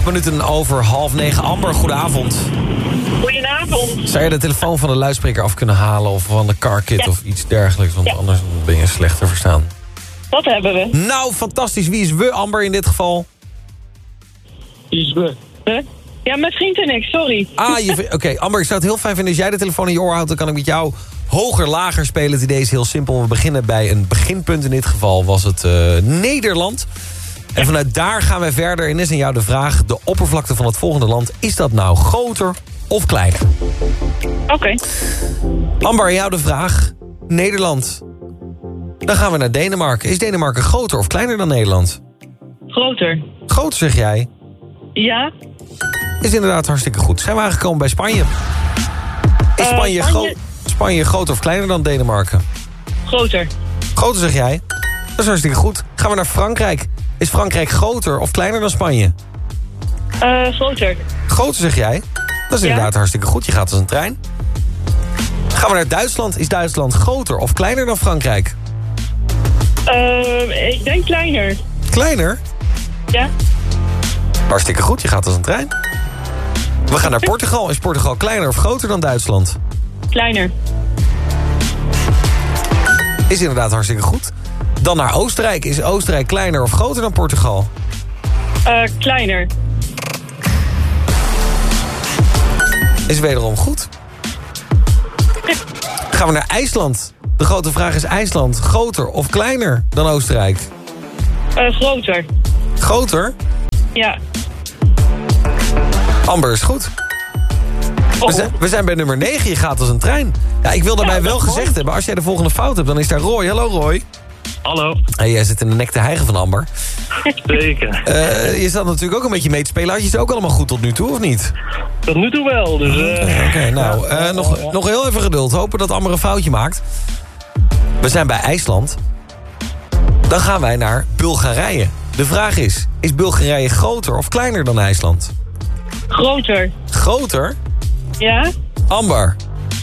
8 minuten over 8:30. Amber, goedenavond. Goedenavond. Zou je de telefoon van de luidspreker af kunnen halen... of van de carkit of iets dergelijks? Want anders ben je slecht te verstaan. Dat hebben we. Nou, fantastisch. Wie is we, Amber, in dit geval? Wie is we? Huh? Ja, mijn vriend en ik, sorry. Oké, Amber, ik zou het heel fijn vinden als jij de telefoon in je oor houdt. Dan kan ik met jou hoger, lager spelen. Het idee is heel simpel. We beginnen bij een beginpunt. In dit geval was het Nederland. En vanuit daar gaan wij verder. En is aan jou de vraag, de oppervlakte van het volgende land... is dat nou groter of kleiner? Oké. Amber, aan jou de vraag. Nederland. Dan gaan we naar Denemarken. Is Denemarken groter of kleiner dan Nederland? Groter. Groter, zeg jij? Ja. Is inderdaad hartstikke goed. Zijn we aangekomen bij Spanje? Is Spanje groter of kleiner dan Denemarken? Groter. Groter, zeg jij? Dat is hartstikke goed. Gaan we naar Frankrijk. Is Frankrijk groter of kleiner dan Spanje? Groter. Groter, zeg jij? Dat is inderdaad hartstikke goed. Je gaat als een trein. Gaan we naar Duitsland. Is Duitsland groter of kleiner dan Frankrijk? Ik denk kleiner. Kleiner? Ja. Hartstikke goed. Je gaat als een trein. We gaan naar Portugal. Is Portugal kleiner of groter dan Duitsland? Kleiner. Is inderdaad hartstikke goed. Dan naar Oostenrijk. Is Oostenrijk kleiner of groter dan Portugal? Kleiner. Is wederom goed. Gaan we naar IJsland. De grote vraag is IJsland groter of kleiner dan Oostenrijk? Groter. Groter? Ja. Amber is goed. We zijn bij nummer 9. Je gaat als een trein. Ja, ik wil daarbij wel gezegd hebben, als jij de volgende fout hebt, dan is daar Roy. Hallo Roy. Hallo. Hey, jij zit in de nek te hijgen van Amber. Zeker. Je zat natuurlijk ook een beetje mee te spelen. Had je ze ook allemaal goed tot nu toe, of niet? Tot nu toe wel, dus... Oké, nou, nog heel even geduld. Hopen dat Amber een foutje maakt. We zijn bij IJsland. Dan gaan wij naar Bulgarije. De vraag is Bulgarije groter of kleiner dan IJsland? Groter. Groter? Ja. Amber.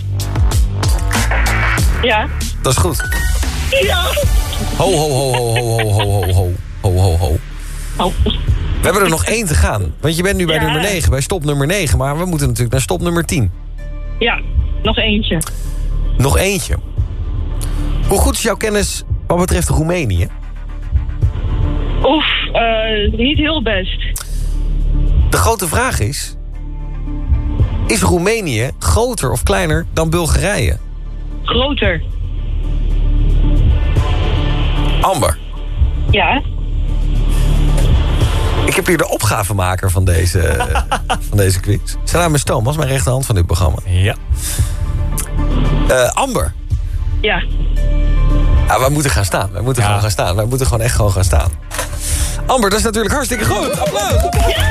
Ja. Dat is goed. Ja. Ho, ho, ho, ho, ho, ho, ho, ho, ho, ho, ho. Oh. We hebben er nog 1 te gaan. Want je bent nu bij nummer 9, bij stop nummer 9. Maar we moeten natuurlijk naar stop nummer 10. Ja, nog eentje. Nog eentje. Hoe goed is jouw kennis wat betreft Roemenië? Oef, niet heel best. De grote vraag is Roemenië groter of kleiner dan Bulgarije? Groter. Amber. Ja. Ik heb hier de opgavemaker van deze quiz. Zijn naam is Thomas, mijn rechterhand van dit programma. Ja. Amber. Ja. Ja, wij moeten gaan staan. Wij moeten gewoon gaan staan. Wij moeten gewoon echt gewoon gaan staan. Amber, dat is natuurlijk hartstikke goed. Applaus.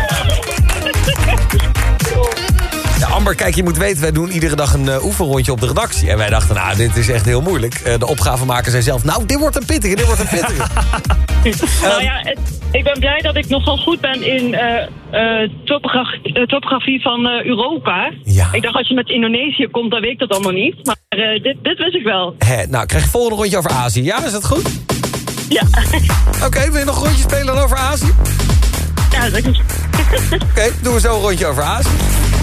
Ja, Amber, kijk, je moet weten, wij doen iedere dag een oefenrondje op de redactie. En wij dachten, nou, dit is echt heel moeilijk. De opgavemaker zei zelf, nou, dit wordt een pittige, Nou ja, ik ben blij dat ik nogal goed ben in topografie van Europa. Ja. Ik dacht, als je met Indonesië komt, dan weet ik dat allemaal niet. Maar dit wist ik wel. Nou, krijg je het volgende rondje over Azië. Ja, is dat goed? Ja. Oké, wil je nog een rondje spelen over Azië? Ja, dat is... Oké, doen we zo een rondje over Azië.